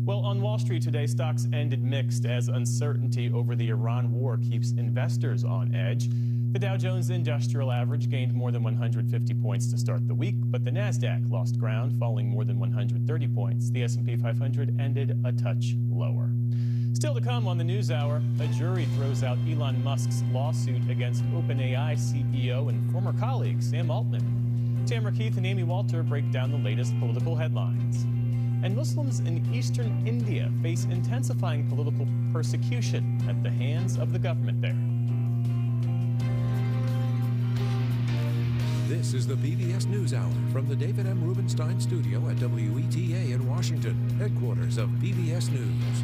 Well, on Wall Street today, stocks ended mixed as uncertainty over the Iran war keeps investors on edge. The Dow Jones Industrial Average gained more than 150 points to start the week, but the Nasdaq lost ground, falling more than 130 points. The S&P 500 ended a touch lower. Still to come on the NewsHour, a jury throws out Elon Musk's lawsuit against OpenAI CEO and former colleague Sam Altman. Tamara Keith and Amy Walter break down the latest political headlines. And Muslims in eastern India face intensifying political persecution at the hands of the government there. This is the PBS NewsHour from the David M. Rubenstein studio at WETA in Washington, headquarters of PBS News.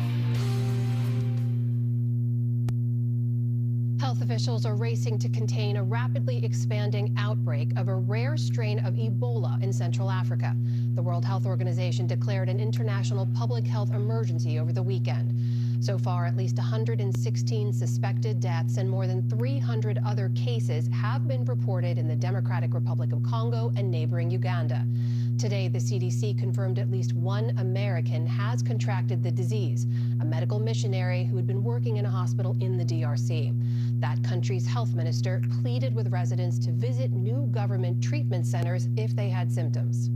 Health officials are racing to contain a rapidly expanding outbreak of a rare strain of Ebola in Central Africa. The World Health Organization declared an international public health emergency over the weekend. So far, at least 116 suspected deaths and more than 300 other cases have been reported in the Democratic Republic of Congo and neighboring Uganda. Today, the CDC confirmed at least one American has contracted the disease, a medical missionary who had been working in a hospital in the DRC. That country's health minister pleaded with residents to visit new government treatment centers if they had symptoms.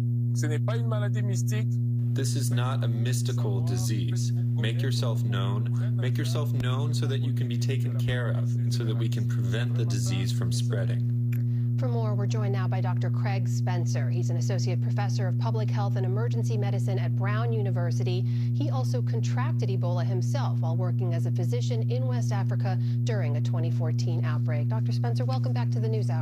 This is not a mystical disease. Make yourself known. Make yourself known so that you can be taken care of and so that we can prevent the disease from spreading. For more, we're joined now by Dr. Craig Spencer. He's an associate professor of public health and emergency medicine at Brown University. He also contracted Ebola himself while working as a physician in West Africa during a 2014 outbreak. Dr. Spencer, welcome back to the NewsHour.